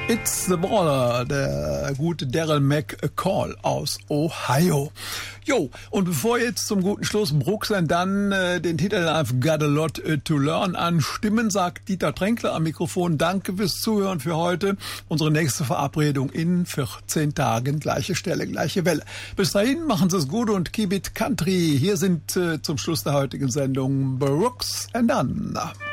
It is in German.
It's the Baller, der gute Daryl McCall aus Ohio. Jo, und bevor jetzt zum guten Schluss Bruxen dann den Titel I've Got a Lot to Learn anstimmen, sagt Dieter Tränkler am Mikrofon. Danke fürs Zuhören für heute. Unsere nächste Verabredung in 14 Tagen, gleiche Stelle, gleiche Welle. Bis dahin, machen Sie es gut und keep it country. Hier sind zum Schluss der heutigen Sendung Brooks and Dunn.